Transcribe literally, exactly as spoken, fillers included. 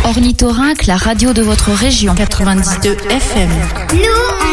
Ornithorynque, la radio de votre région. quatre-vingt-dix-deux F M. Nous,